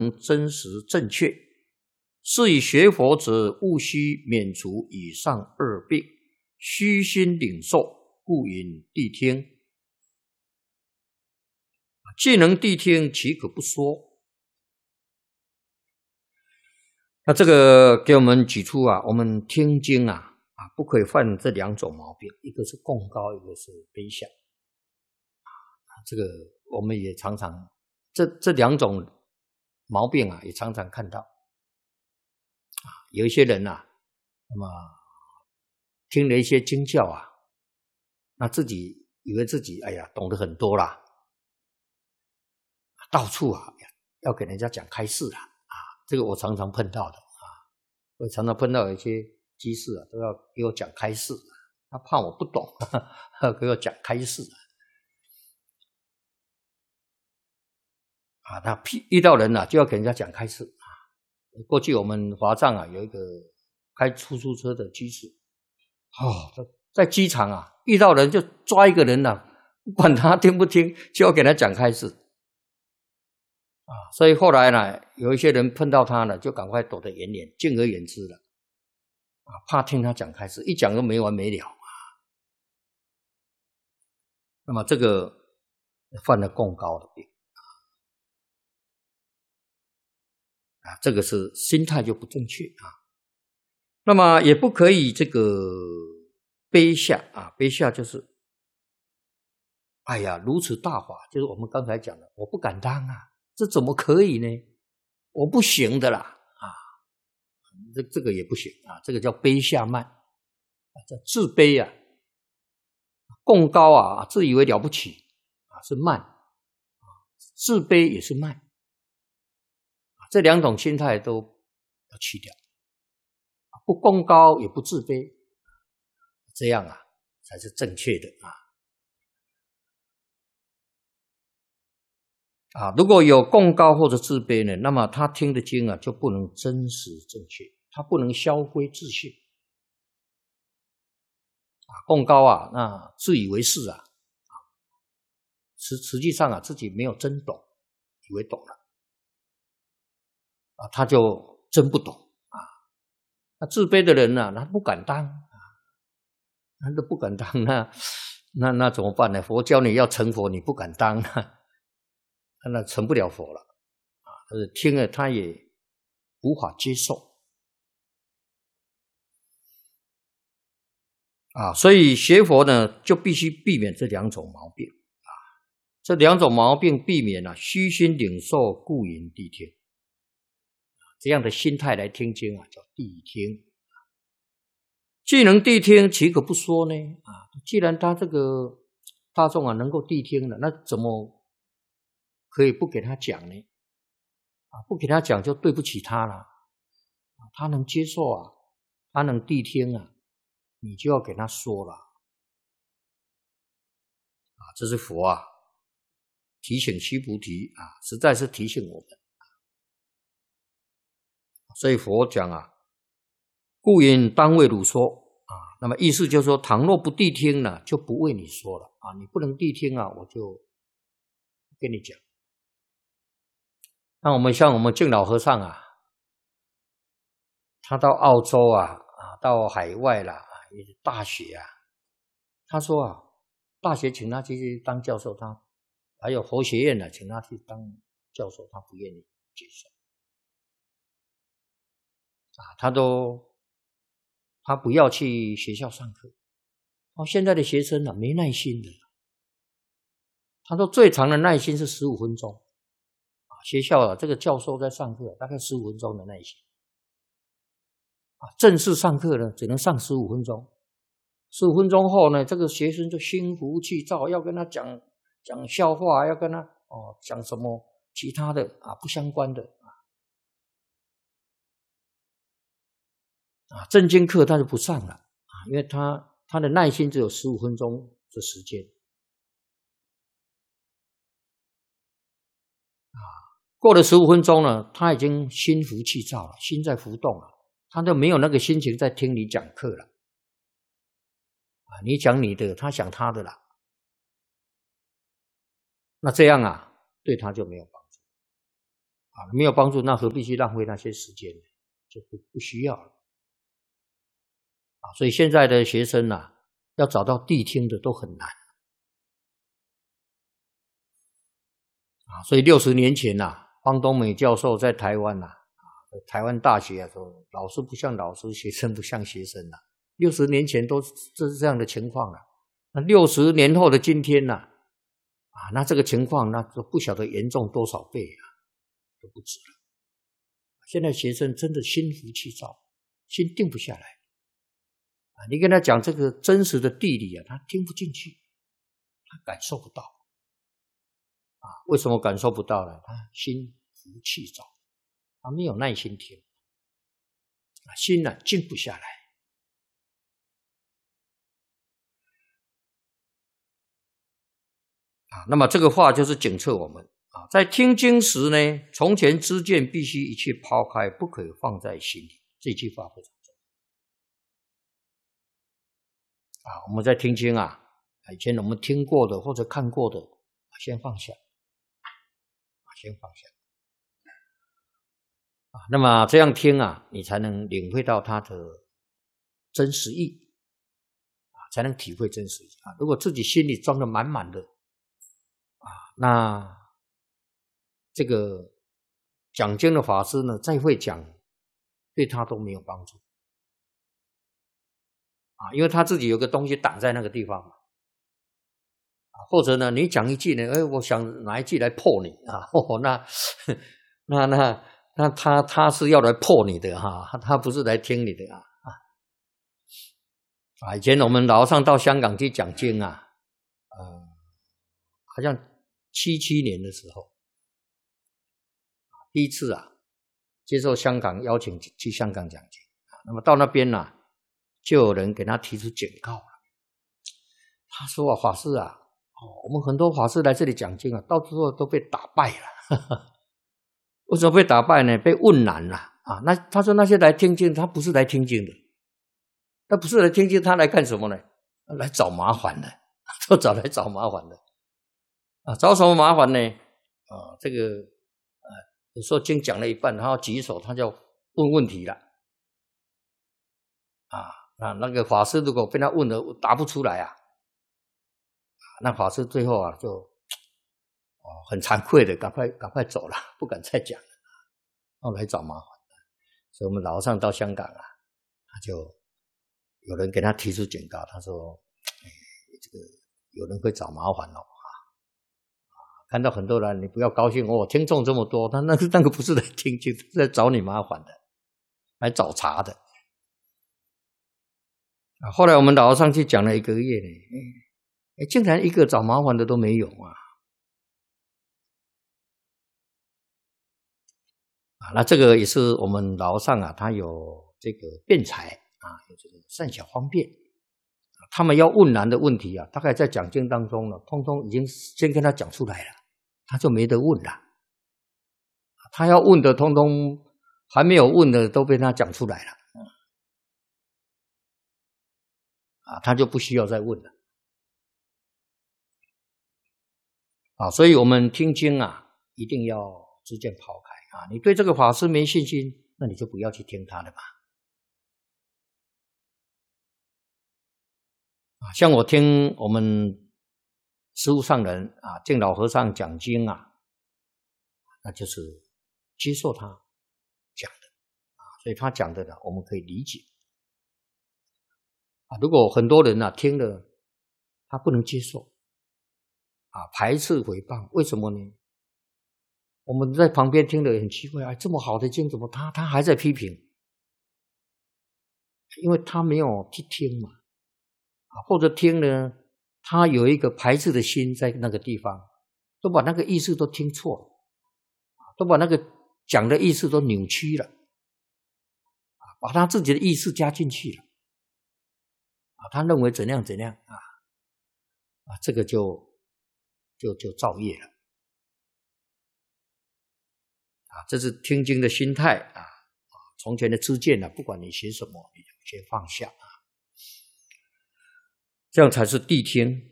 真实正确。是以学佛者务须免除以上二病，虚心领受，故云谛听。既能谛听，岂可不说？那这个给我们举出我们听经不可以犯这两种毛病，一个是贡高，一个是卑下。这个我们也常常这两种毛病也常常看到。有一些人那么听了一些经教那自己以为自己懂得很多啦，到处要给人家讲开示这个我常常碰到的我常常碰到有一些居士都要给我讲开示，他怕我不懂给我讲开示他遇到人就要给人家讲开示过去我们华藏有一个开出租车的居士在机场遇到人就抓一个人不管他听不听，就要给他讲开示所以后来呢，有一些人碰到他呢，就赶快躲得远远，敬而远之了怕听他讲开示，一讲就没完没了那么这个犯了贡高的病这个是心态就不正确那么也不可以这个卑下卑下就是如此大法，就是我们刚才讲的，我不敢当这怎么可以呢？我不行的啦这个也不行这个叫卑下慢叫自卑贡高自以为了不起是慢自卑也是慢这两种心态都要去掉不贡高也不自卑这样才是正确的如果有贡高或者自卑呢，那么他听的经就不能真实正确，他不能消归自信贡高那自以为是实际上自己没有真懂，以为懂了他就真不懂那自卑的人他不敢当他都不敢当那怎么办呢？佛教你要成佛，你不敢当那成不了佛了听了他也无法接受所以学佛呢就必须避免这两种毛病这两种毛病避免虚心领受，故云谛听这样的心态来听经叫谛听既能谛听，岂可不说呢既然他这个大众能够谛听了，那怎么可以不给他讲呢不给他讲就对不起他了他能接受他能谛听你就要给他说了这是佛提醒须菩提实在是提醒我们所以佛讲故云当为汝说那么意思就是说，倘若不谛听呢，就不为你说了你不能谛听我就不跟你讲那我们像我们净老和尚他到澳洲到海外啦大学他说大学请他去当教授，他还有佛学院请他去当教授，他不愿意接受他不要去学校上课现在的学生没耐心的他说最长的耐心是15分钟学校这个教授在上课大概15分钟的耐心正式上课呢只能上15分钟15分钟后呢这个学生就心浮气躁，要跟他讲笑话，要跟他讲什么其他的不相关的正经课他就不上了因为他的耐心只有15分钟的时间过了15分钟呢，他已经心浮气躁了，心在浮动了，他就没有那个心情在听你讲课了你讲你的，他想他的啦那这样对他就没有帮助没有帮助，那何必去浪费那些时间呢？就不需要了。所以现在的学生要找到谛听的都很难。所以60年前方东美教授在台湾台湾大学说老师不像老师，学生不像学生60年前都是这样的情况那60年后的今天那这个情况那就不晓得严重多少倍都不止了。现在学生真的心浮气躁，心定不下来你跟他讲这个真实的地理他听不进去，他感受不到为什么感受不到呢？他心浮气躁，他没有耐心听心静不下来那么这个话就是警策我们在听经时呢，从前知见必须一切抛开，不可以放在心里。这句话非常重要我们在听经以前我们听过的或者看过的先放下先放下那么这样听你才能领会到它的真实意才能体会真实意如果自己心里装得满满的那这个讲经的法师呢再会讲对他都没有帮助因为他自己有个东西挡在那个地方或者呢你讲一句呢我想哪一句来破你那他是要来破你的他不是来听你的以前我们老和尚到香港去讲经好像77年的时候第一次接受香港邀请去香港讲经那么到那边就有人给他提出警告了。他说法师我们很多法师来这里讲经到最后都被打败了为什么被打败呢？被问难了那他说那些来听经他不是来听经的，他不是来听经，他来干什么呢？来找麻烦的都来找麻烦的找什么麻烦呢？这个有时候经讲了一半他要举手，他就问问题了那个法师如果被他问了答不出来那法师最后就很惭愧的赶快走了，不敢再讲了来找麻烦所以我们老和尚到香港他就有人给他提出警告，他说这个有人会找麻烦看到很多人你不要高兴听众这么多，他那个不是来听经，是在找你麻烦的，来找茬的后来我们老和尚去讲了1个月呢竟然一个找麻烦的都没有那这个也是我们老和尚他有这个辩才有这个善巧方便他们要问难的问题大概在讲经当中呢通通已经先跟他讲出来了，他就没得问了他要问的通通还没有问的都被他讲出来了他就不需要再问了所以我们听经一定要知见抛开你对这个法师没信心，那你就不要去听他的吧像我听我们师父上人净老和尚讲经那就是接受他讲的所以他讲的我们可以理解如果很多人听了他不能接受排斥诽谤，为什么呢？我们在旁边听了很奇怪这么好的经怎么他还在批评？因为他没有去听嘛或者听呢他有一个排斥的心在那个地方，都把那个意思都听错了都把那个讲的意思都扭曲了把他自己的意思加进去了他认为怎样怎样这个就造业了这是听经的心态从前的知见不管你学什么你就先放下这样才是谛听